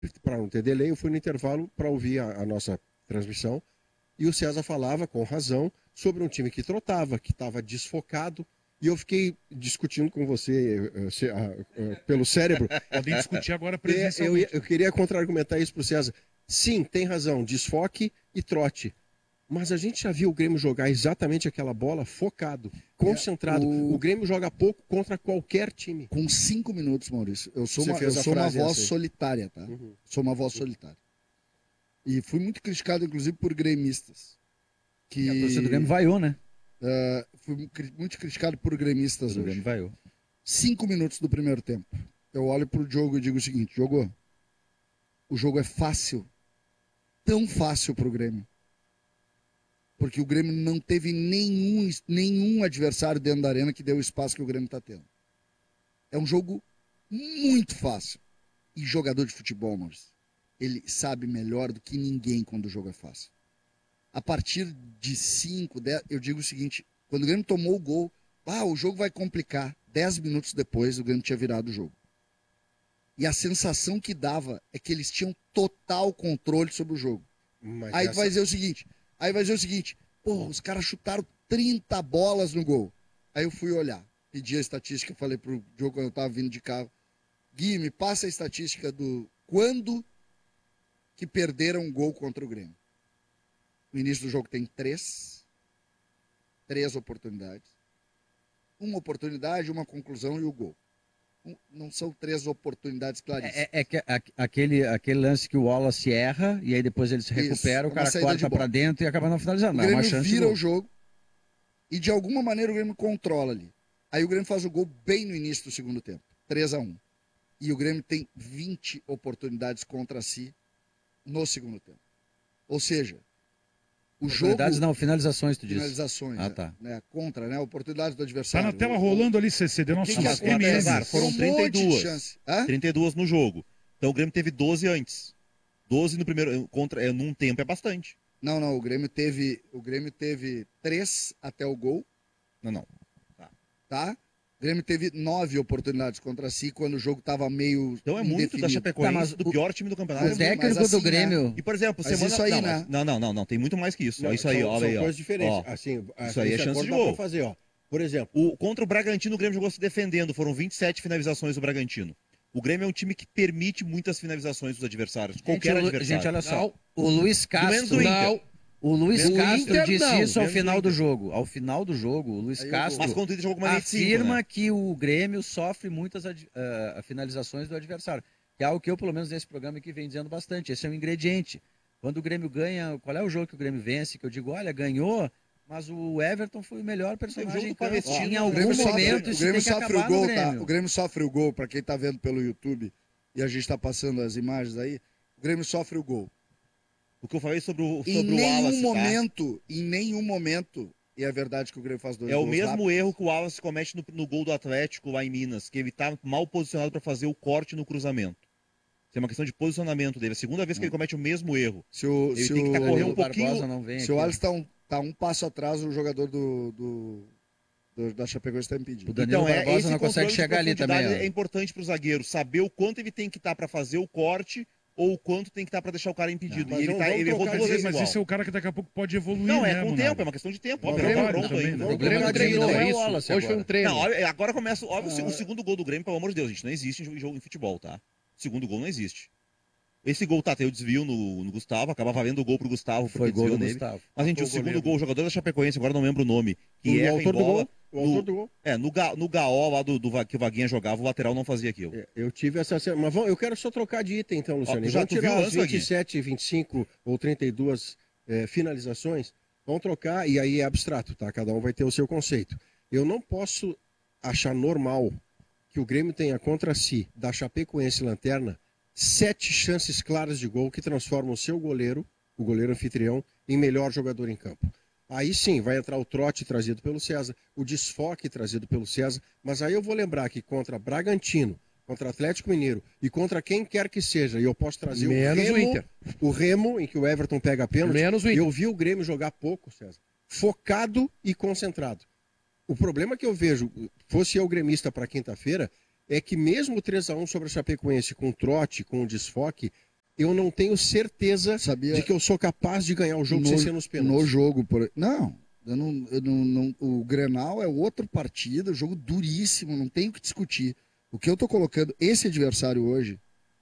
para não ter delay, eu fui no intervalo para ouvir a nossa transmissão, e o César falava, com razão, sobre um time que trotava, que estava desfocado, e eu fiquei discutindo com você pelo cérebro. Podem discutir agora presencialmente. Eu queria contra-argumentar isso para o César. Sim, tem razão, desfoque e trote. Mas a gente já viu o Grêmio jogar exatamente aquela bola focado, concentrado. O Grêmio joga pouco contra qualquer time. Com 5 minutos, Maurício. Eu sou uma voz solitária, tá? Uhum. Sou uma voz solitária. E fui muito criticado, inclusive, por gremistas. E a torcida do Grêmio vaiou, né? Fui muito criticado por gremistas hoje. Grêmio vaiou. 5 minutos do primeiro tempo. Eu olho pro Diogo e digo o seguinte: Diogo, o jogo é fácil. Tão fácil pro Grêmio. Porque o Grêmio não teve nenhum adversário dentro da arena que deu o espaço que o Grêmio está tendo. É um jogo muito fácil. E jogador de futebol, Maurício, ele sabe melhor do que ninguém quando o jogo é fácil. A partir de 5, 10, eu digo o seguinte: quando o Grêmio tomou o gol, o jogo vai complicar. 10 minutos depois, o Grêmio tinha virado o jogo. E a sensação que dava é que eles tinham total controle sobre o jogo. Aí vai dizer o seguinte, os caras chutaram 30 bolas no gol. Aí eu fui olhar, pedi a estatística, falei pro Diogo quando eu tava vindo de carro: Gui, me passa a estatística do quando que perderam um gol contra o Grêmio. No início do jogo tem 3 oportunidades. Uma oportunidade, uma conclusão e o gol. Não são 3 oportunidades claríssimas. Aquele lance que o Wallace erra e aí depois ele se recupera, o cara corta pra dentro e acaba não finalizando. O Grêmio vira o jogo e de alguma maneira o Grêmio controla ali. Aí o Grêmio faz o gol bem no início do segundo tempo, 3-1. E o Grêmio tem 20 oportunidades contra si no segundo tempo. Ou seja, o oportunidades jogo... não, finalizações, tu disse. Finalizações, tá. Né, contra, né, oportunidades do adversário. Tá na tela rolando ali, CC, deu nosso Foram 32 no jogo. Então o Grêmio teve 12 antes. 12 no primeiro, num tempo é bastante. Não, o Grêmio teve 3 até o gol. Não. Tá? O Grêmio teve 9 oportunidades contra si quando o jogo estava meio Então é muito da Chapecoense, do pior time do campeonato. O técnico do Grêmio... Né? E, por exemplo, semana... Isso aí, né? Não, tem muito mais que isso. Isso aí, olha aí. São coisas diferentes. Isso aí é chance de gol. Fazer, Por exemplo... Contra o Bragantino, o Grêmio jogou se defendendo. Foram 27 finalizações do Bragantino. O Grêmio é um time que permite muitas finalizações dos adversários. Qualquer adversário. Gente, olha só. O Luiz Castro... O Luiz Castro disse isso ao final do jogo. Ao final do jogo, o Luiz Castro afirma que o Grêmio sofre muitas finalizações do adversário. Que é algo que eu, pelo menos nesse programa aqui, venho dizendo bastante. Esse é um ingrediente. Quando o Grêmio ganha, qual é o jogo que o Grêmio vence? Que eu digo, olha, ganhou, mas o Everton foi o melhor personagem em campo. Em algum momento isso tem que acabar no Grêmio. O Grêmio sofre o gol, para quem está vendo pelo YouTube, e a gente está passando as imagens aí, o Grêmio sofre o gol. O que eu falei sobre o Wallace, em nenhum momento, e é verdade que o Grêmio faz 2 gols. É o mesmo erro que o Wallace comete no gol do Atlético lá em Minas, que ele está mal posicionado para fazer o corte no cruzamento. Isso é uma questão de posicionamento dele. A segunda vez que ele comete o mesmo erro. Ele tem que correr um pouquinho. Se o Wallace está um passo atrás, o jogador da Chapecoense está impedido. O Danilo Barbosa não consegue chegar ali também. É importante para o zagueiro saber o quanto ele tem que estar para fazer o corte ou o quanto tem que estar para deixar o cara impedido. E ele errou 2 vezes igual. Mas esse é o cara que daqui a pouco pode evoluir. Não, é com tempo, é uma questão de tempo. O Grêmio treinou, não é o Wallace. Hoje foi um treino. Não, agora começa. Olha o segundo gol do Grêmio, pelo amor de Deus, gente. Não existe jogo em futebol, tá? O segundo gol não existe. Esse gol tem o desvio no Gustavo, acaba valendo o gol pro Gustavo, porque foi gol desviou do nele. Gustavo. Mas, gente, o segundo gol, o jogador da Chapecoense, agora não lembro o nome, que erra em bola. O autor do gol. No Gaó lá que o Vaguinha jogava, o lateral não fazia aquilo. Eu tive essa... Mas eu quero só trocar de item, então, Luciano. Já tirar as 27, 25 ou 32 finalizações, vamos trocar, e aí é abstrato, tá? Cada um vai ter o seu conceito. Eu não posso achar normal que o Grêmio tenha contra si, da Chapecoense Lanterna, 7 chances claras de gol que transformam o seu goleiro, o goleiro anfitrião, em melhor jogador em campo. Aí sim, vai entrar o trote trazido pelo César, o desfoque trazido pelo César, mas aí eu vou lembrar que contra Bragantino, contra Atlético Mineiro e contra quem quer que seja, e eu posso trazer o Remo, em que o Everton pega a pênalti, eu vi o Grêmio jogar pouco, César, focado e concentrado. O problema que eu vejo, fosse eu gremista para quinta-feira, é que mesmo o 3-1 sobre a Chapecoense com o trote, com o desfoque, eu não tenho certeza de que eu sou capaz de ganhar o jogo sem ser nos pênaltis. No jogo, não, o Grenal é outro partido, jogo duríssimo, não tem o que discutir. O que eu tô colocando, esse adversário hoje,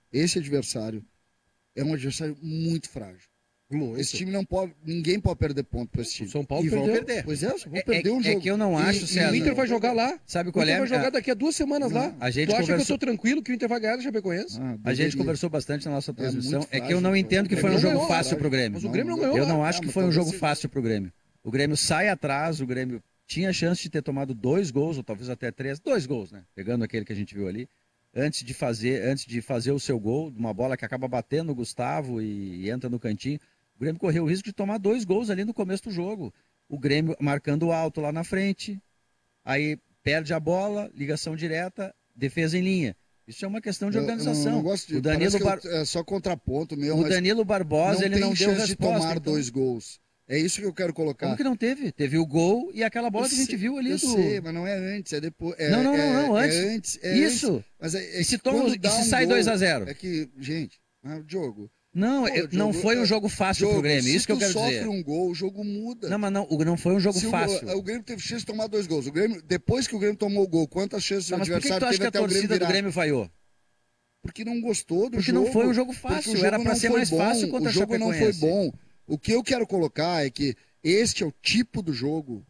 é um adversário muito frágil. Muito. Esse time não pode, ninguém pode perder ponto para esse time. O São Paulo vão perder. Pois é, vão perder um jogo. É que eu não acho, César. O Inter vai jogar lá. Sabe qual é? O Inter vai jogar daqui a 2 semanas lá. A gente tu acha conversou... que eu tô tranquilo que o Inter vai ganhar do Chapecoense? A gente conversou bastante na nossa transmissão. Frágil, que eu não entendo que foi um jogo fácil pro Grêmio. Mas o Grêmio não ganhou. Eu não acho que foi um jogo fácil pro Grêmio. O Grêmio sai atrás, o Grêmio tinha chance de ter tomado 2 gols, ou talvez até 3. 2 gols, né? Pegando aquele que a gente viu ali. Antes de fazer o seu gol, uma bola que acaba batendo no Gustavo e entra no cantinho. O Grêmio correu o risco de tomar 2 gols ali no começo do jogo. O Grêmio marcando alto lá na frente, aí perde a bola, ligação direta, defesa em linha. Isso é uma questão de organização. Eu gosto de, o Danilo é só contraponto mesmo. O Danilo Barbosa, ele não deu resposta. De tomar 2 gols. É isso que eu quero colocar. Como que não teve? Teve o gol e aquela bola que a gente viu ali. Eu sei, mas não é antes, é depois. Não, antes. É antes. Isso. Mas e se sai 2-0? É que, gente, Diogo... Não foi um jogo fácil pro Grêmio, isso que eu quero dizer. Se tu sofre um gol, o jogo muda. Não foi um jogo fácil. O Grêmio teve chance de tomar 2 gols. O Grêmio, depois que o Grêmio tomou o gol, quantas chances o adversário teve até o Grêmio virar? Mas por que tu acha que a torcida do Grêmio vaiou? Porque não gostou do jogo. Porque não foi um jogo fácil, era pra ser mais fácil contra a Chapecoense. O jogo não foi bom. O que eu quero colocar é que este é o tipo do jogo,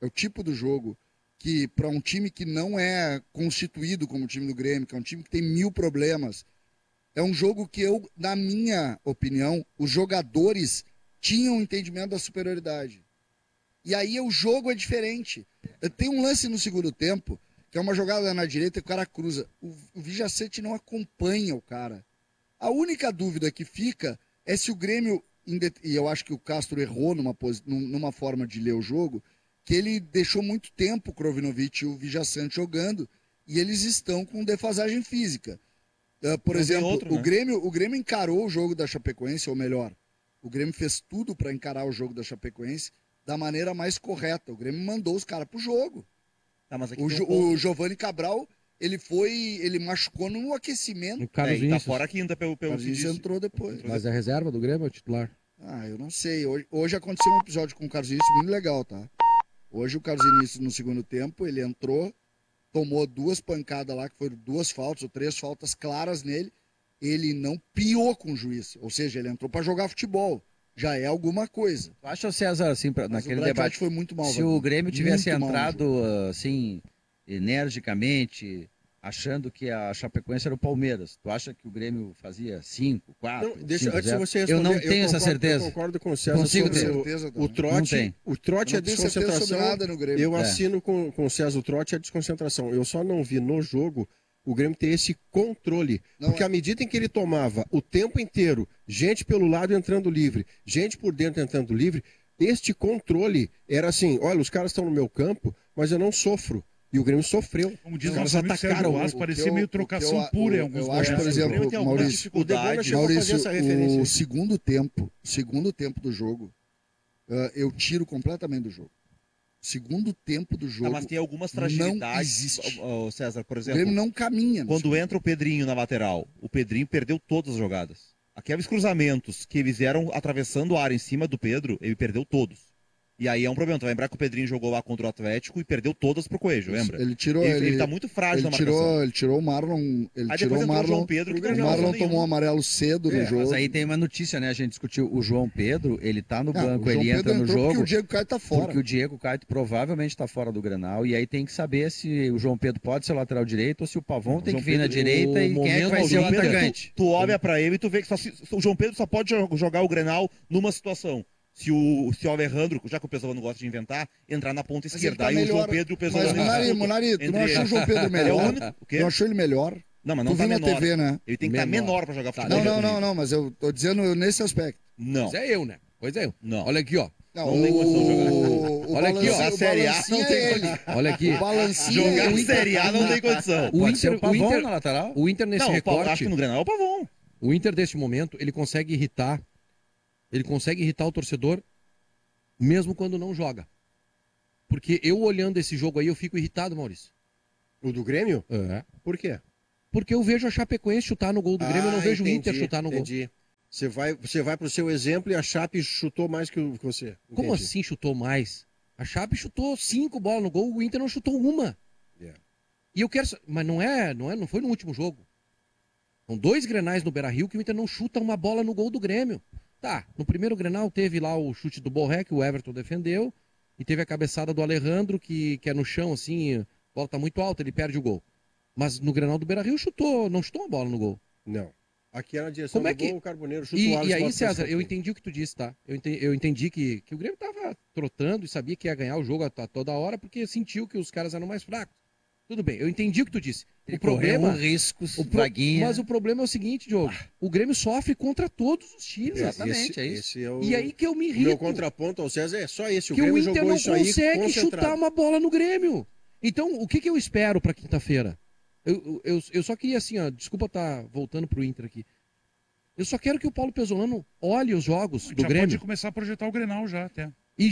que para um time que não é constituído como o time do Grêmio, que é um time que tem 1000 problemas, é um jogo que na minha opinião, os jogadores tinham um entendimento da superioridade. E aí o jogo é diferente. Tem um lance no segundo tempo, que é uma jogada na direita e o cara cruza. O Vijaçante não acompanha o cara. A única dúvida que fica é se o Grêmio, e eu acho que o Castro errou numa forma de ler o jogo, que ele deixou muito tempo o Krovinovic e o Vijaçante jogando, e eles estão com defasagem física. Por exemplo, o Grêmio encarou o jogo da Chapecoense, ou melhor, o Grêmio fez tudo para encarar o jogo da Chapecoense da maneira mais correta. O Grêmio mandou os caras pro jogo. O Giovanni Cabral, ele machucou no aquecimento. Ele tá fora a quinta pelo que disse. Entrou depois. Mas é reserva do Grêmio ou titular? Eu não sei. Hoje aconteceu um episódio com o Carlos Vinícius muito legal, tá? Hoje o Carlos Vinícius, no segundo tempo, ele entrou, tomou 2 pancadas lá, que foram 2 faltas ou 3 faltas claras nele. Ele não piou com o juiz. Ou seja, ele entrou para jogar futebol. Já é alguma coisa. Tu acha, César, assim, naquele debate, foi muito mal, se o Grêmio tivesse entrado, assim, energicamente, achando que a Chapecoense era o Palmeiras, tu acha que o Grêmio fazia 5, 4, antes de você responder, eu não tenho essa certeza. Eu concordo com o César sobre o trote. O trote é a desconcentração. Eu assino com o César o trote é a desconcentração. Eu só não vi no jogo o Grêmio ter esse controle. Porque à medida em que ele tomava o tempo inteiro, gente pelo lado entrando livre, gente por dentro entrando livre, este controle era assim, olha, os caras estão no meu campo, mas eu não sofro. E o Grêmio sofreu. Como diz o nosso amigo Sérgio Vaz, parecia meio trocação pura em alguns momentos. Eu acho, por exemplo, Maurício, o segundo tempo do jogo, eu tiro completamente do jogo. Segundo tempo do jogo. Mas tem algumas fragilidades, César, por exemplo. O Grêmio não caminha. Quando entra o Pedrinho na lateral, o Pedrinho perdeu todas as jogadas. Aqueles cruzamentos que eles eram atravessando a área em cima do Pedro, ele perdeu todos. E aí é um problema. Tu vai lembrar que o Pedrinho jogou lá contra o Atlético e perdeu todas pro Coelho, lembra? Ele tá muito frágil na marcação. Ele tirou o Marlon. O Marlon tomou amarelo cedo no jogo. Mas aí tem uma notícia, né? A gente discutiu o João Pedro, ele tá no banco, ele entra no jogo. Porque o Diego Caio tá fora. Porque o Diego Caio provavelmente tá fora do Grenal. E aí tem que saber se o João Pedro pode ser o lateral direito ou se o Pavão tem que vir na direita e quem é que vai ser o atacante. Tu olha pra ele e tu vê que o João Pedro só pode jogar o Grenal numa situação. Se o Alejandro, já que o Pesolano gosta de inventar, entrar na ponta esquerda. Aí o João Pedro e o Pesolano... Mas, Monari, tu não achou o João Pedro melhor? Não achou ele melhor? Não, mas não tá menor. TV, né? Ele tem que estar menor pra jogar futebol. Não, mas eu tô dizendo nesse aspecto. Não. Mas é eu, né? Pois é eu. Não. Olha aqui, ó. Não tem condição de jogar. Olha aqui, ó. Na Série A não tem condição. Olha aqui. Jogar na Série A não tem condição. O Inter na lateral? O Inter nesse recorte... acho que no Grenal é o Pavão. O Inter, desse momento, ele consegue irritar o torcedor mesmo quando não joga. Porque eu olhando esse jogo aí, eu fico irritado, Maurício. O do Grêmio? É. Por quê? Porque eu vejo a Chapecoense chutar no gol do Grêmio, eu não vejo o Inter chutar no gol. Você vai pro seu exemplo e a Chape chutou mais que você. Entendi. Como assim chutou mais? A Chape chutou 5 bolas no gol, o Inter não chutou uma. Yeah. E eu quero... Mas não foi no último jogo. São 2 Grenais no Beira-Rio que o Inter não chuta uma bola no gol do Grêmio. Tá, no primeiro Grenal teve lá o chute do Borré, que o Everton defendeu, e teve a cabeçada do Alejandro, que é no chão, assim, a bola tá muito alta, ele perde o gol. Mas no Grenal do Beira-Rio não chutou uma bola no gol. Não. Aqui é na direção Como é do que... gol, o Carboneiro chuta o E aí, César, eu entendi o que tu disse, tá? Eu entendi que o Grêmio tava trotando e sabia que ia ganhar o jogo a toda hora, porque sentiu que os caras eram mais fracos. Tudo bem, eu entendi o que tu disse. O problema riscos, vaguinha. Mas o problema é o seguinte, Diogo. O Grêmio sofre contra todos os times. Exatamente, é isso. E aí que eu me irrito. O meu contraponto ao César é só esse. O que Grêmio o Inter jogou não isso aí consegue chutar uma bola no Grêmio. Então, o que eu espero pra quinta-feira? Eu só queria assim, ó, desculpa estar voltando pro Inter aqui. Eu só quero que o Paulo Pesolano olhe os jogos do Grêmio. Pode começar a projetar o Grenal já até.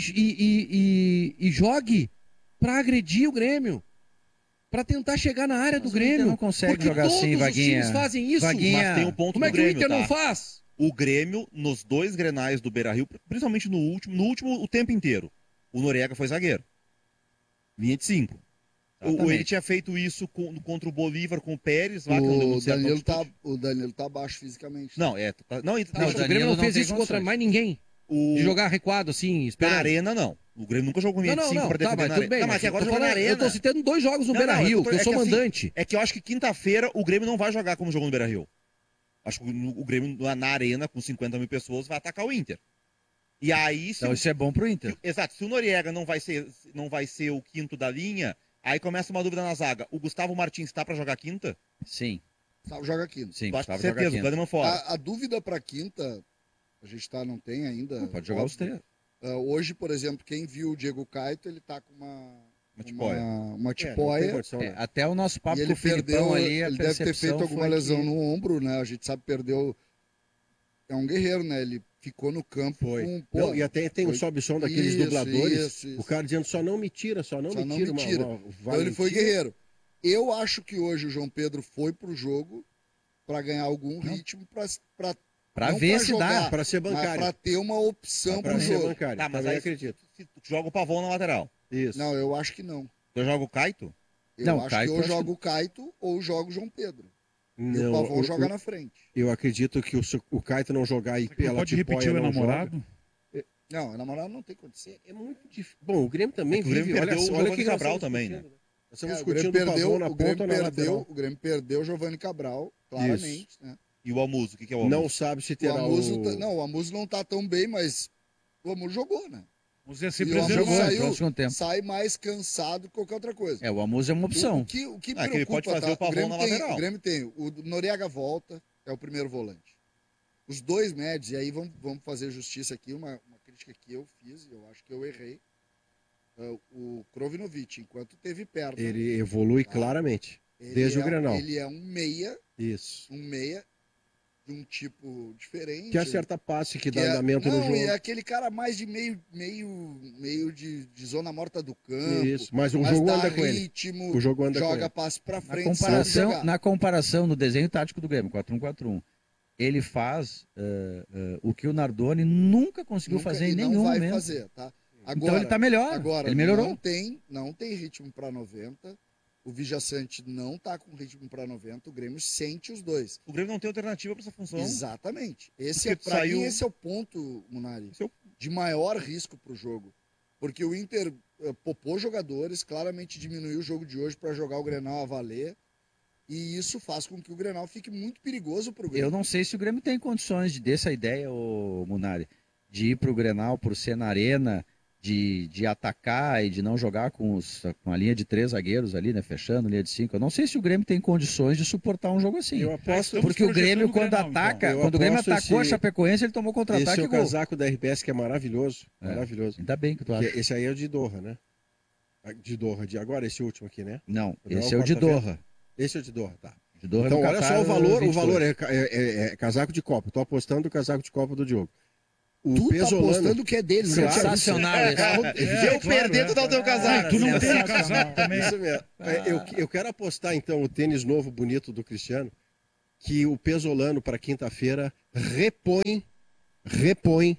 E jogue pra agredir o Grêmio. Pra tentar chegar na área do Grêmio. O Inter não consegue jogar assim, Vaguinha. Todos os times fazem isso. Vaguinha. Mas tem um ponto Como do Grêmio, é que o Inter não faz? O Grêmio, nos 2 Grenais do Beira-Rio, principalmente no último o tempo inteiro, o Noriega foi zagueiro. Linha de 5. Ele tinha feito isso contra o Bolívar com o Pérez. Lá, o Danilo tá abaixo fisicamente. Não, o Grêmio não fez isso contra mais ninguém. De jogar recuado, assim, esperando. Na arena, não. O Grêmio nunca jogou com linha de 5 pra defender na arena. Mas agora jogou na arena. Eu tô citando 2 jogos no Beira-Rio, que eu sou mandante. É que eu acho que quinta-feira o Grêmio não vai jogar como jogou no Beira-Rio. Acho que o Grêmio na arena, com 50 mil pessoas, vai atacar o Inter. E aí... Então isso é bom pro Inter. Exato. Se o Noriega não vai ser o quinto da linha, aí começa uma dúvida na zaga. O Gustavo Martins tá pra jogar quinta? Sim. Gustavo joga quinta. Sim, Gustavo certeza, o Kahneman fora. A dúvida pra quinta, a gente não tem ainda. Não, pode jogar os 3. Hoje, por exemplo, quem viu o Diego Caito, ele tá com uma tipóia. Até o nosso papo com o Filipão ali, ele deve ter feito alguma lesão no ombro, né? A gente sabe, perdeu. É um guerreiro, né? Ele ficou no campo. Foi. E até tem um sobe-som daqueles dubladores. Isso. O cara dizendo só não me tira. Então ele foi guerreiro. Eu acho que hoje o João Pedro foi pro jogo para ganhar algum ritmo para ver se dá. Para ser bancário. Para ter uma opção pro jogo. Bancário. Tá, mas aí acredito. Se joga o Pavão na lateral. Isso. Não, eu acho que não. Eu jogo o Caito? Eu acho que eu jogo o Caito ou jogo o João Pedro. Não, e o Pavão joga na frente. Eu acredito que o Caito não jogar e pela pode repetir o namorado? Não, o namorado não tem condição. É muito difícil. Bom, o Grêmio também o Grêmio perdeu o Giovanni Cabral também, né? Nós estamos discutindo o Pavão na ponta na lateral. O Grêmio perdeu o Giovanni Cabral, claramente, né? E o Almuso, o que é o Almuso? Não sabe se terá Não, o Almuso não tá tão bem, mas o Almuso jogou, né? O Almuso sai mais cansado que qualquer outra coisa. O Almuso é uma opção. O que preocupa, ele pode fazer o Pavão na lateral. O Grêmio tem, o Noriega volta, é o primeiro volante. Os 2 médios, e aí vamos fazer justiça aqui, uma crítica que eu fiz, eu acho que eu errei. O Krovinovic, enquanto teve perna... Ele evolui claramente, desde o Grenal. Ele é um meia. Isso. Um meia de um tipo diferente. Que acerta passe, que dá andamento no jogo. Não, e é aquele cara mais de meio de zona morta do campo. Isso, mas o jogo anda com ele. O jogo anda joga passe pra frente. Na comparação, no desenho tático do Grêmio, 4-1-4-1, ele faz o que o Nardoni nunca conseguiu fazer em nenhum momento. Não vai fazer, tá? Agora, então ele tá melhor, ele melhorou. Não tem ritmo para 90. O Vijaçante não tá com ritmo para 90. O Grêmio sente os 2. O Grêmio não tem alternativa para essa função. Exatamente. Esse é o ponto, Munari, de maior risco pro jogo. Porque o Inter poupou jogadores, claramente diminuiu o jogo de hoje para jogar o Grenal a valer. E isso faz com que o Grenal fique muito perigoso pro Grêmio. Eu não sei se o Grêmio tem condições de dessa ideia, Munari, de ir pro Grenal por ser na arena, de atacar e de não jogar com a linha de 3 zagueiros ali, né, fechando, linha de 5. Eu não sei se o Grêmio tem condições de suportar um jogo assim. Eu aposto, porque o Grêmio, quando ataca, então. Quando o Grêmio atacou a Chapecoense, ele tomou contra-ataque. Esse é o casaco da RBS que é maravilhoso. Maravilhoso. Ainda bem que tu acha. Esse aí é o de Doha, né? De Doha, agora esse último aqui, né? Não, esse é o de Doha. Esse é o de Doha, tá. De Doha então, olha só o valor é casaco de Copa. Tô apostando o casaco de Copa do Diogo. Tu Pesolano, tá apostando que é dele. Sensacional. Eu perder, tu dá o teu casaco. Tu não tem casaco também. Isso mesmo. Eu quero apostar, então, o tênis novo, bonito do Cristiano, que o Pesolano para quinta-feira repõe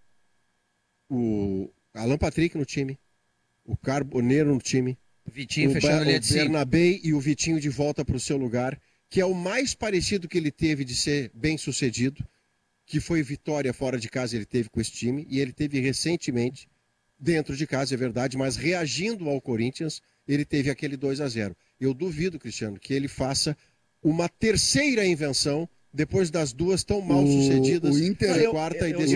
o Alan Patrick no time, o Carboneiro no time, Vitinho fechando a linha de 5. O Bernabé e o Vitinho de volta para o seu lugar, que é o mais parecido que ele teve de ser bem sucedido, que foi vitória fora de casa ele teve com esse time, e ele teve recentemente, dentro de casa, é verdade, mas reagindo ao Corinthians, ele teve aquele 2-0. Eu duvido, Cristiano, que ele faça uma terceira invenção depois das duas tão mal sucedidas. O Inter, quarta e o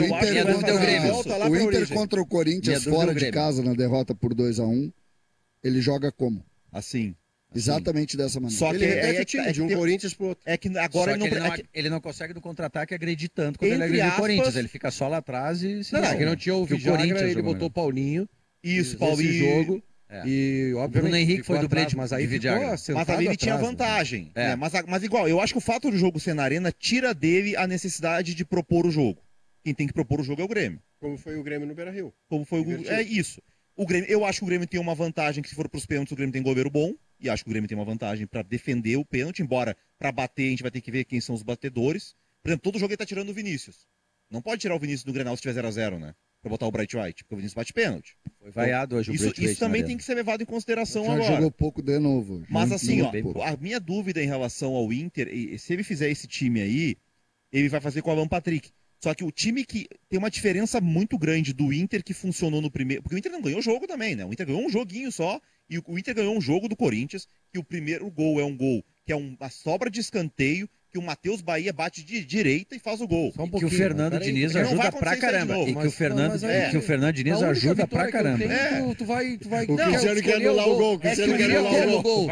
Inter contra o Corinthians fora de casa na derrota por 2-1, ele joga como? Assim. Exatamente dessa maneira. Só que ele repete o time de um Corinthians pro outro. É que agora ele não consegue no contra-ataque agredir tanto quando ele agride o Corinthians. Ele fica só lá atrás e... que não tinha o Vijagra, ele botou o Paulinho. Isso, Paulinho. Jogo. E, obviamente, Bruno Henrique foi dublê de mas aí mas ali ele tinha vantagem. Né? Mas igual, eu acho que o fato do jogo ser na arena tira dele a necessidade de propor o jogo. Quem tem que propor o jogo é o Grêmio. Como foi o Grêmio no Beira-Rio. É isso. O Grêmio, eu acho que o Grêmio tem uma vantagem que se for pros pênaltis o Grêmio tem goleiro bom. E acho que o Grêmio tem uma vantagem para defender o pênalti, embora para bater a gente vai ter que ver quem são os batedores. Por exemplo, todo jogo ele tá tirando o Vinícius. Não pode tirar o Vinícius do Grenal se tiver 0-0, né? Pra botar o Bright White, porque o Vinícius bate pênalti. Foi vaiado hoje o Bright White. Isso também tem que ser levado em consideração já agora. Jogou pouco de novo. Mas assim, ó, a minha dúvida em relação ao Inter, se ele fizer esse time aí, ele vai fazer com o Alan Patrick. Só que o time que tem uma diferença muito grande do Inter que funcionou no primeiro... Porque o Inter não ganhou jogo também, né? O Inter ganhou um joguinho só, e o Inter ganhou um jogo do Corinthians, que o primeiro gol é um gol que é uma sobra de escanteio, que o Matheus Bahia bate de direita e faz o gol. E que o Fernando Diniz ajuda pra caramba. E que o Fernando Diniz ajuda pra caramba. Tu vai... O Cristiano quer anular o gol. O Cristiano quer anular o gol.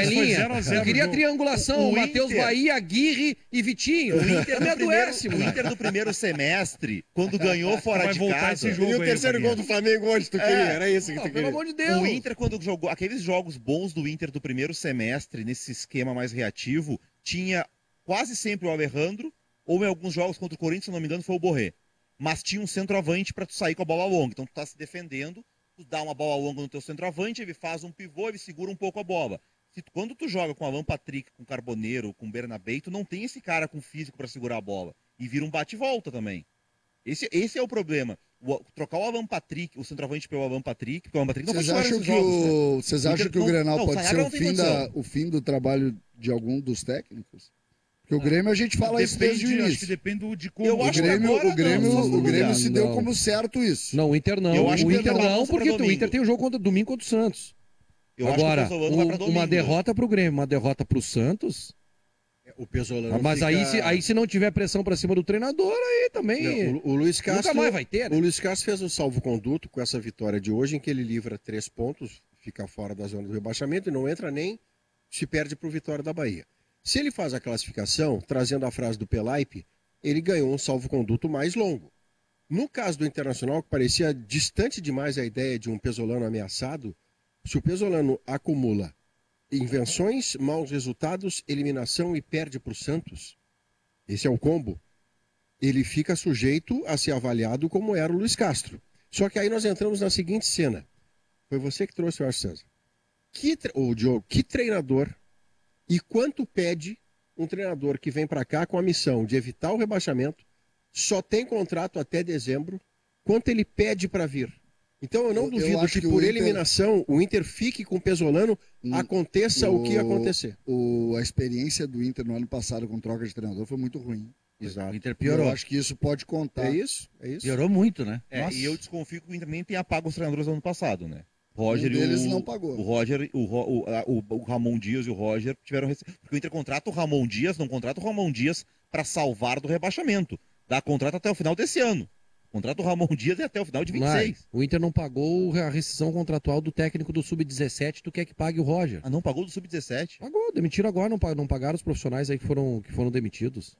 Eu queria triangulação. O Matheus Bahia, Aguirre e Vitinho. O Inter me adoece, O Inter do primeiro semestre, quando ganhou fora de casa... E o terceiro gol do Flamengo onde tu queria? Era isso que tu queria. Pelo amor de Deus. O Inter, quando jogou... Aqueles jogos bons do Inter do primeiro semestre, nesse esquema mais reativo, tinha... quase sempre o Alejandro, ou em alguns jogos contra o Corinthians, se não me engano, foi o Borré. Mas tinha um centroavante para tu sair com a bola longa. Então tu tá se defendendo, tu dá uma bola longa no teu centroavante, ele faz um pivô, ele segura um pouco a bola. Quando tu joga com Alan Patrick, com Carboneiro, com Bernabé, tu não tem esse cara com físico para segurar a bola. E vira um bate e volta também. Esse é o problema. Trocar o Alan Patrick, o centroavante pelo Alan Patrick, porque o Alan Patrick não Vocês acham que o Grenal pode ser o fim do trabalho de algum dos técnicos? Porque o Grêmio a gente fala isso desde o início. Acho que depende de como. O Grêmio se deu como certo isso. Não, o Inter não. O Inter não, porque o Inter tem o jogo domingo contra o Santos. Agora, uma derrota pro Grêmio, uma derrota pro Santos... O Pesolano mas aí se não tiver pressão pra cima do treinador, aí também... Não, o Luiz Castro, nunca mais vai ter, né? O Luiz Castro fez um salvo-conduto com essa vitória de hoje, em que ele livra 3 pontos, fica fora da zona do rebaixamento e não entra nem se perde pro Vitória da Bahia. Se ele faz a classificação, trazendo a frase do Pelaipe, ele ganhou um salvo-conduto mais longo. No caso do Internacional, que parecia distante demais a ideia de um Pesolano ameaçado, se o Pesolano acumula invenções, maus resultados, eliminação e perde para o Santos, esse é o combo, ele fica sujeito a ser avaliado como era o Luiz Castro. Só que aí nós entramos na seguinte cena. Foi você que trouxe o Arthur César. Diogo, que treinador e quanto pede um treinador que vem para cá com a missão de evitar o rebaixamento, só tem contrato até dezembro, quanto ele pede para vir? Então eu não duvido que por eliminação o Inter fique com o Pesolano, aconteça o que acontecer. A experiência do Inter no ano passado com troca de treinador foi muito ruim. Exato. O Inter piorou. Eu acho que isso pode contar. É isso. Piorou muito, né? E eu desconfio que o Inter nem tenha pago os treinadores do ano passado, né? Roger deles não pagou. O Roger, o Ramon Dias e o Roger tiveram... Porque o Inter contrata o Ramon Dias, não contrata o Ramon Dias para salvar do rebaixamento. Dá contrato até o final desse ano. Contrata o Ramon Dias até o final de 26. O Inter não pagou a rescisão contratual do técnico do Sub-17, tu quer que pague o Roger. Ah, não pagou do Sub-17? Pagou, demitiram agora, não pagaram os profissionais aí que foram demitidos.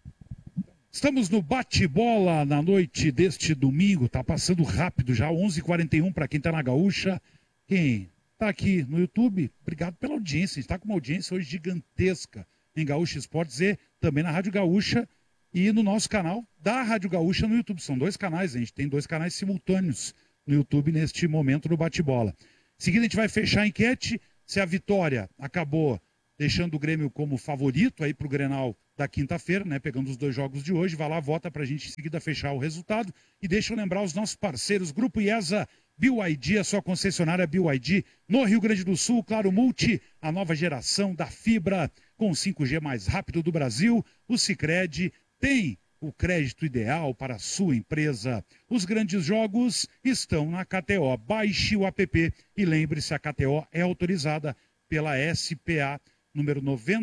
Estamos no bate-bola na noite deste domingo, tá passando rápido já, 11h41 para quem tá na Gaúcha. Quem tá aqui no YouTube, obrigado pela audiência, a gente tá com uma audiência hoje gigantesca em Gaúcha Esportes e também na Rádio Gaúcha e no nosso canal da Rádio Gaúcha no YouTube. São 2 canais, a gente tem 2 canais simultâneos no YouTube neste momento no bate-bola. Em seguida a gente vai fechar a enquete, se a vitória acabou deixando o Grêmio como favorito aí pro Grenal da quinta-feira, né? Pegando os 2 jogos de hoje. Vai lá, vota pra gente em seguida fechar o resultado. E deixa eu lembrar os nossos parceiros, Grupo IESA, BYD, a sua concessionária BYD, no Rio Grande do Sul, Claro Multi, a nova geração da fibra com 5G mais rápido do Brasil. O Sicredi tem o crédito ideal para a sua empresa. Os grandes jogos estão na KTO. Baixe o app e lembre-se, a KTO é autorizada pela SPA número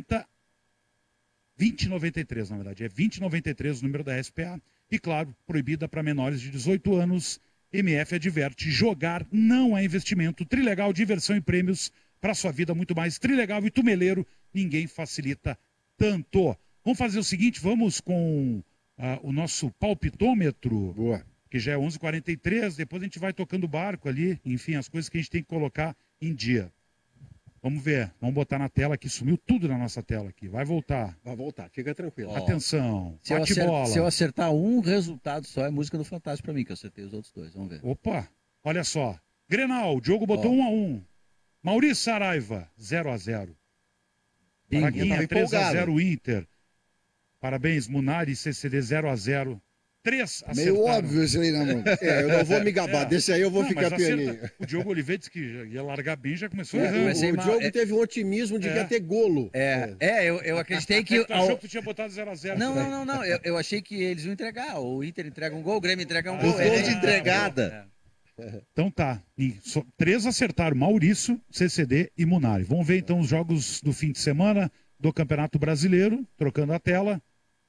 2093, na verdade. É 2093 o número da SPA. E, claro, proibida para menores de 18 anos. MF adverte, jogar não é investimento. Trilegal, diversão e prêmios para sua vida muito mais. Trilegal e Tumeleiro, ninguém facilita tanto. Vamos fazer o seguinte, vamos com o nosso palpitômetro. Boa. Que já é 11h43, depois a gente vai tocando o barco ali. Enfim, as coisas que a gente tem que colocar em dia. Vamos ver, vamos botar na tela aqui, sumiu tudo na nossa tela aqui. Vai voltar. Vai voltar, fica tranquilo. Atenção, Se eu, bate bola. se eu acertar um resultado só, é música do Fantástico pra mim, que eu acertei os outros 2. Vamos ver. Opa, olha só. Grenal, Diogo botou 1-1. Maurício Saraiva, 0-0. Braguinha, 3-0 Inter. Parabéns, Munari, CCD 0-0. 3 acertaram. Meio óbvio isso aí, né, mano? Eu não vou me gabar, desse aí eu vou ficar pianinho. O Diogo Oliveira disse que ia largar bem, já começou errando. errando. O Diogo teve um otimismo de que ia ter golo. Eu acreditei que... Tu achou que tu tinha botado 0-0. Não. Eu achei que eles iam entregar. O Inter entrega um gol, o Grêmio entrega um gol. Os gols de entregada. Então tá. 3 acertaram. Maurício, CCD e Munari. Vamos ver então os jogos do fim de semana do Campeonato Brasileiro. Trocando a tela.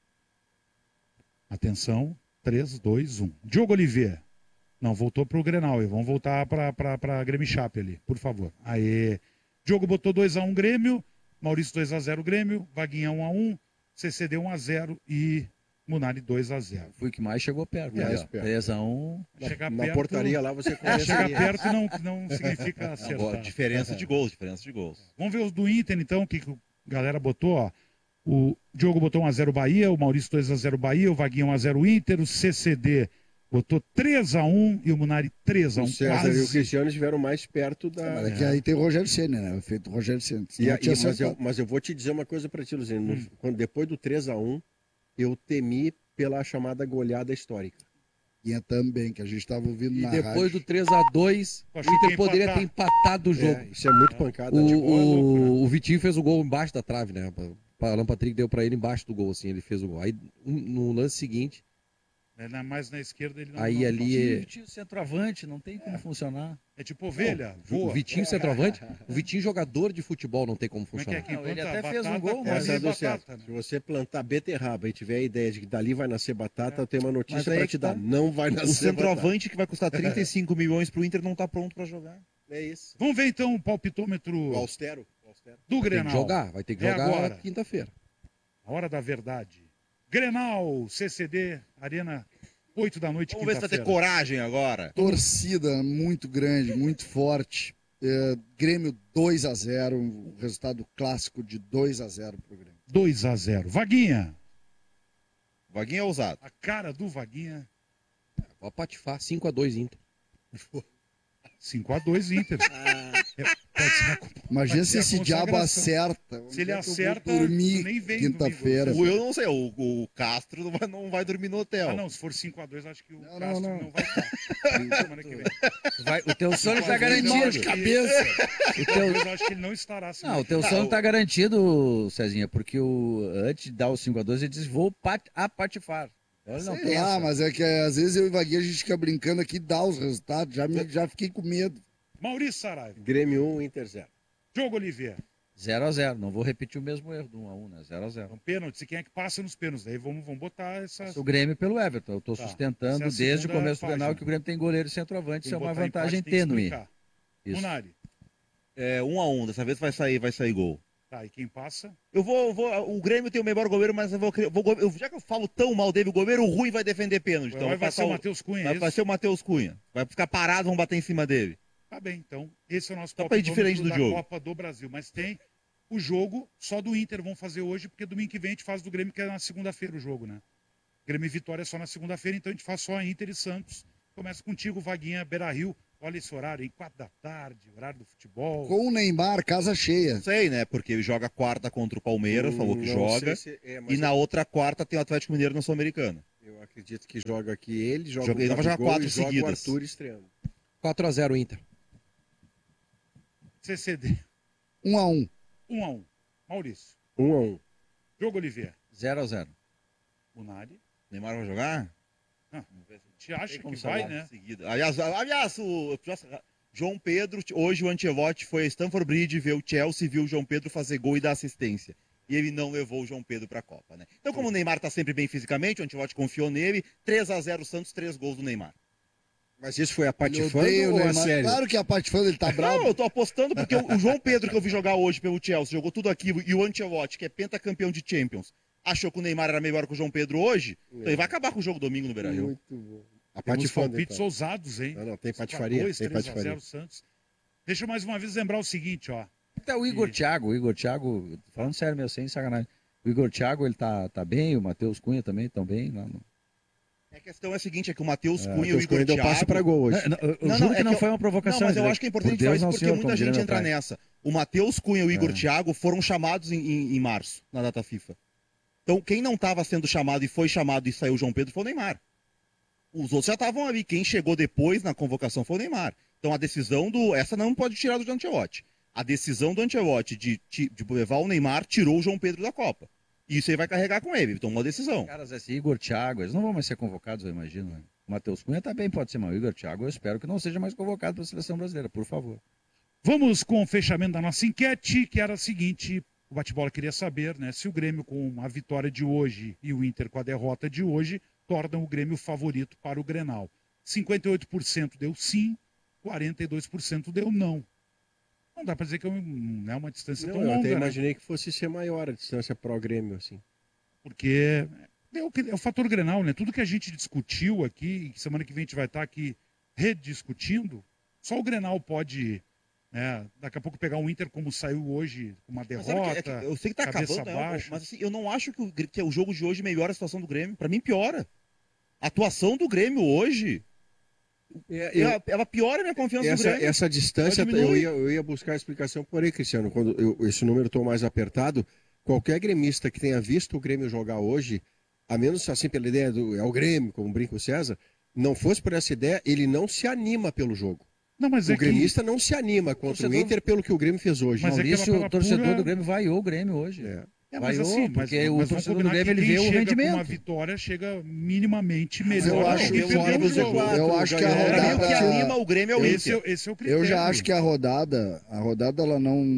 Atenção. 3, 2, 1. Diogo Oliveira. Não, voltou pro Grenal. Vamos voltar pra Grêmio Chape ali, por favor. Aê. Diogo botou 2-1 Grêmio. Maurício 2-0 Grêmio. Vaguinha 1-1. CCD 1-0 e Munari 2-0. Foi o que mais chegou perto. 3-1. Na portaria lá você conhece. Chegar perto não significa acertar. Diferença de gols. Vamos ver os do Inter, então, que a galera botou, ó. O Diogo botou 1-0 Bahia, o Maurício 2-0 Bahia, o Vaguinha 1-0 Inter, o CCD botou 3-1 e o Munari 3-1. O César e o Cristiano estiveram mais perto da... Mas é que aí tem o Rogério Ceni, né? O efeito Rogério Ceni. Mas eu vou te dizer uma coisa pra ti, Luciano. Depois do 3-1, eu temi pela chamada goleada histórica. E também, que a gente estava ouvindo na rádio. E depois do 3-2, o Inter poderia ter empatado o jogo. Isso é muito pancada. O Vitinho fez o gol embaixo da trave, né? O Alan Patrick deu pra ele embaixo do gol, assim, ele fez o gol. Aí, no lance seguinte... Mais na esquerda ele não... Aí ali... O Vitinho centroavante, não tem como funcionar. É tipo ovelha, voa. O Vitinho centroavante, o Vitinho jogador de futebol não tem como funcionar. Ele até fez um gol, mas... Se você plantar beterraba e tiver a ideia de que dali vai nascer batata, eu tenho uma notícia pra te dar. Não vai nascer batata. O centroavante que vai custar 35 milhões pro Inter não tá pronto pra jogar. É isso. Vamos ver então o palpitômetro... Austero. Do Grenal. Vai ter que jogar agora. Quinta-feira. A hora da verdade. Grenal, CCD, Arena, 8 da noite, Vamos ver se vai ter coragem agora. Torcida muito grande, muito forte. Grêmio 2-0, um resultado clássico de 2-0 pro Grêmio. 2-0. Vaguinha. Vaguinha é ousado. A cara do Vaguinha. Vou patifar, 5-2 Inter. 5-2 Inter. Imagina se esse diabo acerta. Se ele acerta, dormir nem vem quinta-feira. Eu não sei, o Castro não vai dormir no hotel. Não, se for 5-2, acho que o Castro não vai estar. Semana que vem. O teu sono está garantido. Cabeça. Eu acho que ele não estará. O teu sono está garantido, Cezinha, porque antes de dar o 5-2, ele diz, vou patifar. Sei lá, mas é que às vezes eu e o Vaguinha a gente fica brincando aqui e dá os resultados. Já fiquei com medo. Maurício Saraiva. Grêmio 1, Inter 0. Diogo Oliveira. 0-0. Não vou repetir o mesmo erro do 1-1, né? 0-0. Então, pênalti. Quem é que passa nos pênaltis? Daí vamos botar essa... O Grêmio pelo Everton. Eu estou sustentando desde o começo do Grenal que o Grêmio tem goleiro e centroavante. Isso é uma vantagem tênue. Munari. 1-1. Dessa vez vai sair gol. Tá, e quem passa? O Grêmio tem o melhor goleiro, mas já que eu falo tão mal dele, o goleiro ruim vai defender pênalti. Então vai ser o Matheus Cunha. Vai ser o Matheus Cunha. Vai ficar parado, vão bater em cima dele. Tá bem, então. Esse é o nosso palpite diferente do jogo. Copa do Brasil. Mas tem o jogo só do Inter, vão fazer hoje, porque domingo que vem a gente faz do Grêmio, que é na segunda-feira o jogo, né? Grêmio e Vitória é só na segunda-feira, então a gente faz só a Inter e Santos. Começa contigo, Vaguinha, Beira-Rio. Olha esse horário, em 4 da tarde, horário do futebol. Com o Neymar, casa cheia. Sei, né? Porque ele joga quarta contra o Palmeiras, falou que joga. E na outra quarta tem o Atlético Mineiro na Sul-Americana. Eu acredito que joga aqui ele, joga ele não vai jogar 4 seguidas. O Arthur estreando. 4-0 Inter. CCD. 1-1. 1-1. Maurício. 1-1. Jogo Oliveira. 0-0. Munari. Neymar vai jogar? Te acha que vai, né? Seguida. Aliás, o João Pedro, hoje o Ancelotti foi a Stamford Bridge ver o Chelsea, viu o João Pedro fazer gol e dar assistência. E ele não levou o João Pedro para a Copa, né? Então, como o Neymar está sempre bem fisicamente, o Ancelotti confiou nele, 3-0 Santos, 3 gols do Neymar. Mas isso foi a patifando ou a sério? Claro que a patifando, ele tá bravo. Não, eu tô apostando porque o João Pedro que eu vi jogar hoje pelo Chelsea, jogou tudo aquilo, e o Ancelotti, que é pentacampeão de Champions, achou que o Neymar era melhor que o João Pedro hoje, então ele vai acabar com o jogo domingo no Beira-Rio. Muito bom. Temos palpites ousados, hein? Não, tem patifaria. 2, 3-0 Santos. Deixa eu mais uma vez lembrar o seguinte, ó. Até o Igor Thiago, falando sério mesmo, sem sacanagem. O Igor Thiago, ele tá bem, o Matheus Cunha também estão bem lá no... A questão é a seguinte, é que o Matheus Cunha e o Igor Thiago... passe para gol hoje. Eu juro que não foi uma provocação. Não, mas eu acho que é importante falar isso porque muita gente entra nessa. O Matheus Cunha e o Igor Thiago foram chamados em março, na data FIFA. Então, quem não estava sendo chamado e foi chamado e saiu o João Pedro foi o Neymar. Os outros já estavam ali. Quem chegou depois na convocação foi o Neymar. Então, a decisão essa não pode tirar do Ancelotti. A decisão do Ancelotti de levar o Neymar tirou o João Pedro da Copa. Isso aí vai carregar com ele, tomou uma decisão. Caras, esse Igor Thiago, eles não vão mais ser convocados, eu imagino. Né? O Matheus Cunha também pode ser, mas o Igor Thiago eu espero que não seja mais convocado para a Seleção Brasileira, por favor. Vamos com o fechamento da nossa enquete, que era a seguinte: o Bate-Bola queria saber, né, se o Grêmio com a vitória de hoje e o Inter com a derrota de hoje tornam o Grêmio favorito para o Grenal. 58% deu sim, 42% deu não. Não dá para dizer que não é uma distância tão longa. Eu até imaginei que fosse ser maior a distância para o Grêmio, assim. Porque é o fator Grenal, né? Tudo que a gente discutiu aqui, semana que vem a gente vai estar aqui rediscutindo, só o Grenal pode, né, daqui a pouco pegar o Inter como saiu hoje, com uma derrota, eu sei que tá acabando, mas assim, eu não acho que o jogo de hoje melhora a situação do Grêmio. Para mim, piora. A atuação do Grêmio hoje... ela piora a minha confiança no Grêmio. Essa distância, eu ia buscar a explicação por aí, Cristiano. Quando esse número estou mais apertado, qualquer gremista que tenha visto o Grêmio jogar hoje, a menos assim pela ideia é o Grêmio, como brinca o César, não fosse por essa ideia, ele não se anima pelo jogo. Não, mas o gremista não se anima contra o Inter pelo que o Grêmio fez hoje. Mas Maurício, o torcedor do Grêmio vaiou o Grêmio hoje. Mas assim, porque o torcedor do Grêmio ele vê o rendimento. Com uma vitória chega minimamente melhor. Eu acho que a rodada... O que anima o Grêmio é o Inter. Esse é o critério. Eu já acho que a rodada ela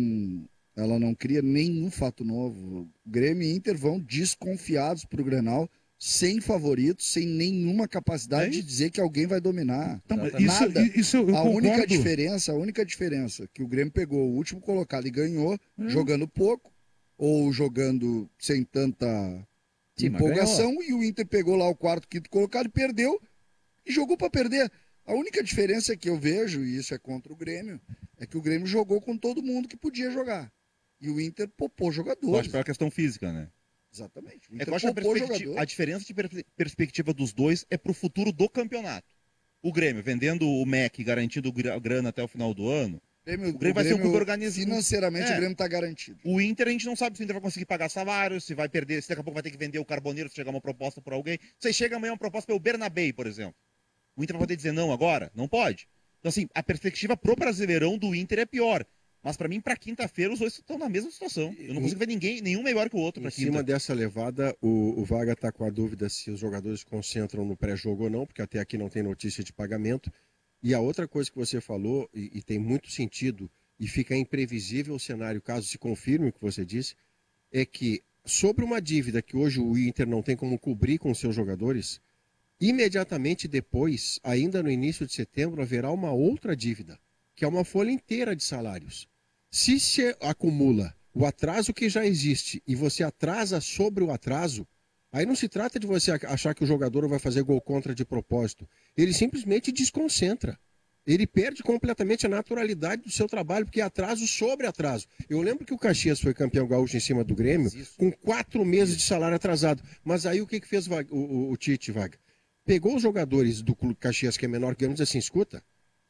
não cria nenhum fato novo. Grêmio e Inter vão desconfiados pro Grenal, sem favoritos, sem nenhuma capacidade de dizer que alguém vai dominar. Então, nada. Isso eu a concordo. única diferença que o Grêmio pegou o último colocado e ganhou, jogando pouco, ou jogando sem tanta empolgação, e o Inter pegou lá o quarto, quinto colocado e perdeu, e jogou para perder. A única diferença que eu vejo, e isso é contra o Grêmio, é que o Grêmio jogou com todo mundo que podia jogar. E o Inter popou jogadores. Acho que é uma questão física, né? Exatamente. Eu acho que a diferença de perspectiva dos dois é pro futuro do campeonato. O Grêmio vendendo o MEC, garantindo grana até o final do ano, o Grêmio vai ser um clube organizado. Financeiramente, o Grêmio está garantido. O Inter, a gente não sabe se o Inter vai conseguir pagar salário, se vai perder, se daqui a pouco vai ter que vender o Carboneiro, se chegar uma proposta por alguém. Se chega amanhã uma proposta pelo Bernabéi, por exemplo. O Inter vai poder dizer não agora? Não pode. Então, assim, a perspectiva pro Brasileirão do Inter é pior. Mas para mim, para quinta-feira, os dois estão na mesma situação. Eu não consigo ver nenhum melhor que o outro para quinta. Em cima dessa levada, o Vaga está com a dúvida se os jogadores concentram no pré-jogo ou não, porque até aqui não tem notícia de pagamento. E a outra coisa que você falou, e tem muito sentido, e fica imprevisível o cenário, caso se confirme o que você disse, é que sobre uma dívida que hoje o Inter não tem como cobrir com seus jogadores, imediatamente depois, ainda no início de setembro, haverá uma outra dívida, que é uma folha inteira de salários. Se se acumula o atraso que já existe e você atrasa sobre o atraso, aí não se trata de você achar que o jogador vai fazer gol contra de propósito. Ele simplesmente desconcentra. Ele perde completamente a naturalidade do seu trabalho, porque é atraso sobre atraso. Eu lembro que o Caxias foi campeão gaúcho em cima do Grêmio com 4 meses de salário atrasado. Mas aí o que fez o Tite, Vaga? Pegou os jogadores do Clube Caxias, que é menor que eu, e disse assim, escuta,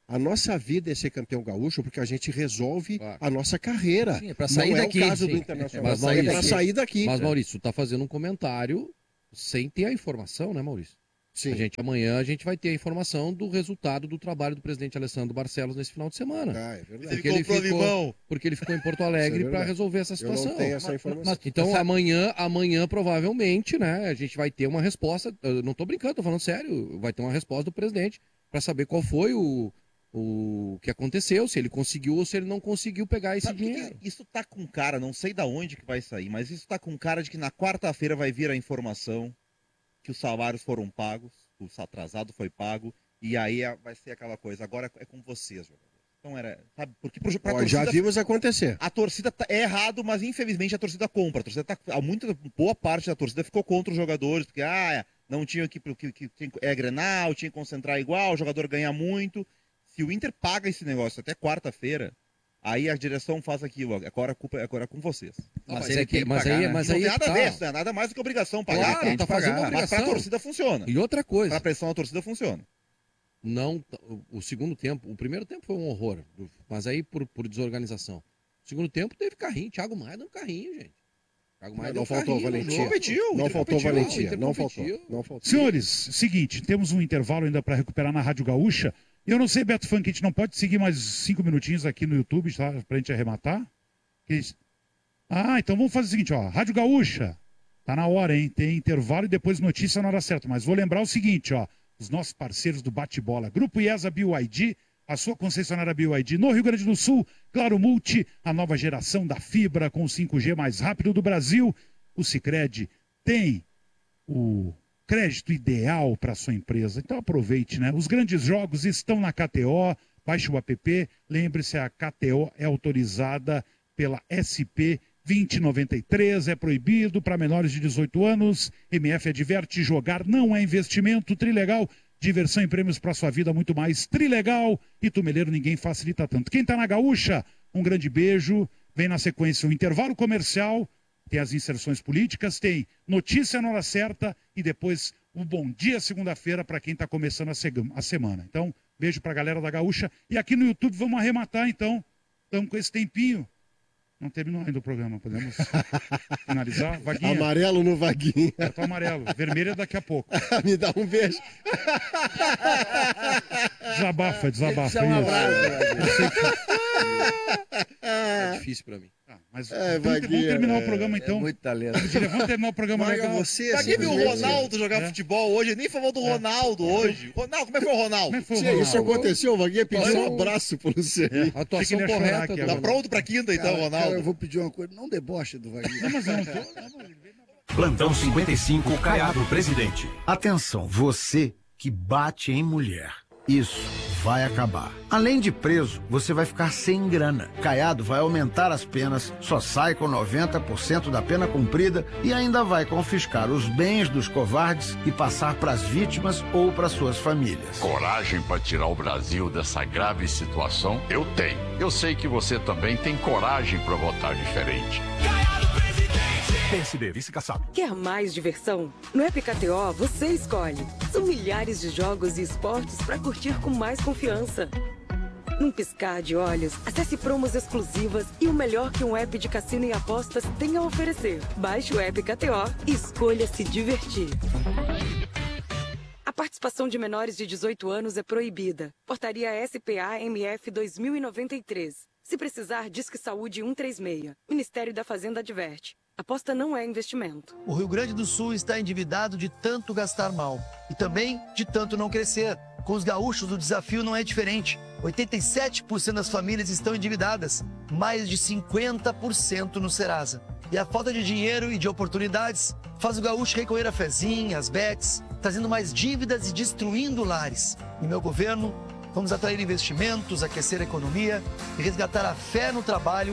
A nossa vida é ser campeão gaúcho porque a gente resolve a nossa carreira. Sim, é pra sair não daqui. É o caso sim. do Internacional. É para sair daqui. Mas, Maurício, tá fazendo um comentário sem ter a informação, né, Maurício? Sim. Amanhã a gente vai ter a informação do resultado do trabalho do presidente Alessandro Barcelos nesse final de semana. É verdade. Porque ele ficou em Porto Alegre para resolver essa situação. Eu não tenho essa informação. Então amanhã provavelmente, né, a gente vai ter uma resposta. Eu não tô brincando, tô falando sério. Vai ter uma resposta do presidente para saber qual foi o que aconteceu, se ele conseguiu ou se ele não conseguiu pegar esse dinheiro. Isso tá com cara, não sei da onde que vai sair, mas isso tá com cara de que na quarta-feira vai vir a informação que os salários foram pagos, o atrasado foi pago, e aí vai ser aquela coisa, agora é com vocês, jogadores. Então sabe, porque pra torcida, já vimos acontecer. A torcida é errado, mas infelizmente a torcida compra. A torcida boa parte da torcida ficou contra os jogadores, porque não tinha que Grenal, tinha que concentrar igual, o jogador ganha muito. Se o Inter paga esse negócio até quarta-feira, aí a direção faz aquilo, agora a culpa é com vocês. Mas ele tem que pagar, né? Não tem nada a ver, não é nada mais do que obrigação pagar. Claro, tá fazendo obrigação. Mas pra torcida funciona. E outra coisa. Pra pressão da torcida funciona. Não, o segundo tempo, o primeiro tempo foi um horror, mas aí por desorganização. O segundo tempo teve carrinho, Thiago Maia deu carrinho, gente. Não faltou valentia. Não faltou valentia. Não faltou. Senhores, seguinte, temos um intervalo ainda para recuperar na Rádio Gaúcha. Eu não sei, Beto Funk, a gente não pode seguir mais 5 minutinhos aqui no YouTube, tá? Pra gente arrematar? Então vamos fazer o seguinte, ó. Rádio Gaúcha, tá na hora, hein? Tem intervalo e depois notícia na hora certa. Mas vou lembrar o seguinte, ó. Os nossos parceiros do Bate-Bola. Grupo IESA BYD, a sua concessionária BYD no Rio Grande do Sul. Claro Multi, a nova geração da fibra com o 5G mais rápido do Brasil. O Sicredi tem o crédito ideal para sua empresa. Então aproveite, né? Os grandes jogos estão na KTO. Baixe o app. Lembre-se, a KTO é autorizada pela SP 2093. É proibido para menores de 18 anos. MF adverte: jogar não é investimento. Trilegal, diversão e prêmios para sua vida, muito mais. Trilegal e Tumeleiro, ninguém facilita tanto. Quem tá na Gaúcha, um grande beijo. Vem na sequência o intervalo comercial. Tem as inserções políticas, tem notícia na hora certa e depois um bom dia segunda-feira para quem está começando a semana. Então, beijo para a galera da Gaúcha. E aqui no YouTube vamos arrematar, então. Estamos com esse tempinho. Não terminou ainda o programa, podemos finalizar? Vaguinha. Amarelo no Vaguinha. Cartão amarelo, vermelho é daqui a pouco. Me dá um beijo. Desabafa. É difícil pra mim. Mas vamos terminar o programa então. Muito talento. Vamos terminar o programa legal. Vaguinha viu o Ronaldo jogar futebol hoje, nem falou do Ronaldo hoje. Ronaldo, como é que foi o Ronaldo? Isso aconteceu, o Vaguinha pediu um abraço pro Luciano. A atuação correta. Tá pronto pra quinta então, Ronaldo? Cara, eu vou pedir uma coisa, não deboche do Vaguinha. Não, mas eu não tô. Plantão 55, Caiado Presidente. Atenção, você que bate em mulher. Isso vai acabar. Além de preso, você vai ficar sem grana. Caiado vai aumentar as penas, só sai com 90% da pena cumprida e ainda vai confiscar os bens dos covardes e passar para as vítimas ou para suas famílias. Coragem para tirar o Brasil dessa grave situação? Eu tenho. Eu sei que você também tem coragem para votar diferente. PSB, vice-caçado. Quer mais diversão? No App KTO você escolhe. São milhares de jogos e esportes para curtir com mais confiança. Num piscar de olhos, acesse promos exclusivas e o melhor que um app de cassino e apostas tem a oferecer. Baixe o App KTO e escolha se divertir. A participação de menores de 18 anos é proibida. Portaria SPA-MF 2093. Se precisar, Disque Saúde 136. Ministério da Fazenda adverte. Aposta não é investimento. O Rio Grande do Sul está endividado de tanto gastar mal e também de tanto não crescer. Com os gaúchos, o desafio não é diferente. 87% das famílias estão endividadas, mais de 50% no Serasa. E a falta de dinheiro e de oportunidades faz o gaúcho recorrer a fezinha, as bets, trazendo mais dívidas e destruindo lares. Em meu governo, vamos atrair investimentos, aquecer a economia e resgatar a fé no trabalho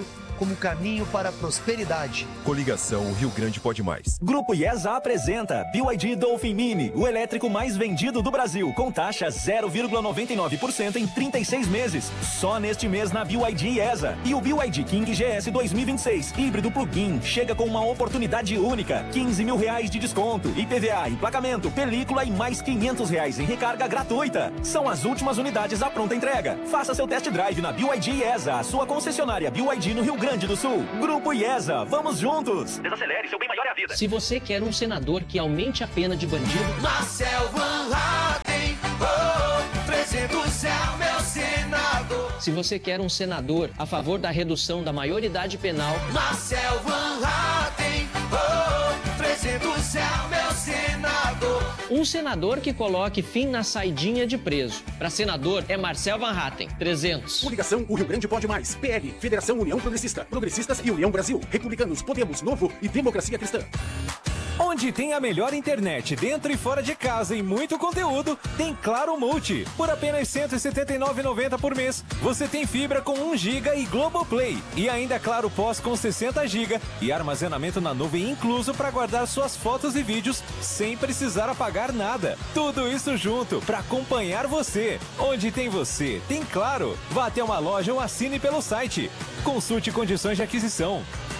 como caminho para a prosperidade. Coligação Rio Grande Pode Mais. Grupo IESA apresenta BYD Dolphin Mini, o elétrico mais vendido do Brasil, com taxa 0,99% em 36 meses. Só neste mês na BYD IESA. E o BYD King GS 2026, híbrido plug-in, chega com uma oportunidade única. R$15 mil de desconto, IPVA, emplacamento, película e mais R$500 em recarga gratuita. São as últimas unidades à pronta entrega. Faça seu test drive na BYD IESA, a sua concessionária BYD no Rio Grande do Sul. Grupo IESA, vamos juntos! Desacelere, seu bem maior é a vida. Se você quer um senador que aumente a pena de bandido... Marcel Van Hatten, 300 é o meu senador. Se você quer um senador a favor da redução da maioridade penal... Marcel Van Hatten, 300 é o meu senador. Um senador que coloque fim na saidinha de preso. Para senador é Marcel Van Hatten, 300. Coligação O Rio Grande Pode Mais. PL, Federação União Progressista. Progressistas e União Brasil. Republicanos, Podemos, Novo e Democracia Cristã. Onde tem a melhor internet dentro e fora de casa e muito conteúdo, tem Claro Multi. Por apenas R$ 179,90 por mês, você tem fibra com 1 GB e Globoplay. E ainda Claro Pós com 60 GB e armazenamento na nuvem incluso para guardar suas fotos e vídeos sem precisar apagar nada. Tudo isso junto para acompanhar você. Onde tem você, tem Claro. Vá até uma loja ou assine pelo site. Consulte condições de aquisição.